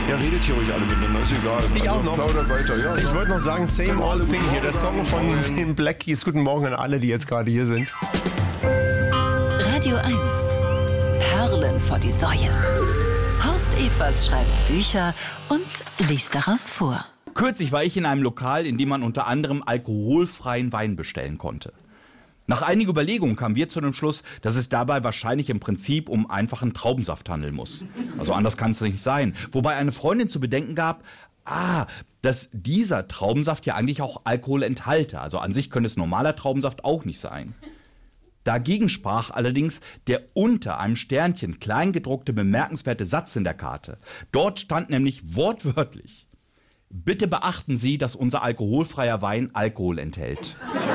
Ja, redet hier ruhig alle miteinander, ist egal. Ich auch noch. Plaudert weiter, ja. Ich wollte noch sagen, Same Old Thing hier, der Song von den Black Keys. Guten Morgen an alle, die jetzt gerade hier sind. Radio 1. Perlen vor die Säue. Horst Evers schreibt Bücher und liest daraus vor. Kürzlich war ich in einem Lokal, in dem man unter anderem alkoholfreien Wein bestellen konnte. Nach einiger Überlegung kamen wir zu dem Schluss, dass es dabei wahrscheinlich im Prinzip um einfachen Traubensaft handeln muss. Also anders kann es nicht sein. Wobei eine Freundin zu bedenken gab, dass dieser Traubensaft ja eigentlich auch Alkohol enthalte. Also an sich könnte es normaler Traubensaft auch nicht sein. Dagegen sprach allerdings der unter einem Sternchen kleingedruckte bemerkenswerte Satz in der Karte. Dort stand nämlich wortwörtlich: Bitte beachten Sie, dass unser alkoholfreier Wein Alkohol enthält.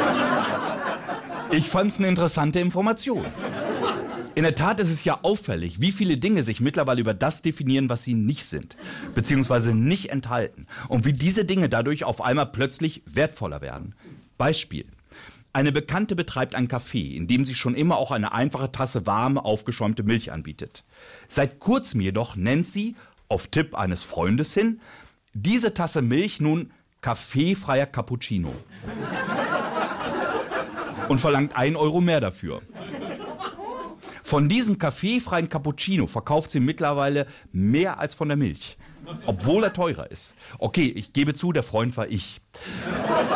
Ich fand's eine interessante Information. In der Tat ist es ja auffällig, wie viele Dinge sich mittlerweile über das definieren, was sie nicht sind, beziehungsweise nicht enthalten. Und wie diese Dinge dadurch auf einmal plötzlich wertvoller werden. Beispiel. Eine Bekannte betreibt ein Café, in dem sie schon immer auch eine einfache Tasse warme, aufgeschäumte Milch anbietet. Seit kurzem jedoch nennt sie, auf Tipp eines Freundes hin, diese Tasse Milch nun kaffeefreier Cappuccino. Und verlangt 1 Euro mehr dafür. Von diesem kaffeefreien Cappuccino verkauft sie mittlerweile mehr als von der Milch. Obwohl er teurer ist. Okay, ich gebe zu, der Freund war ich.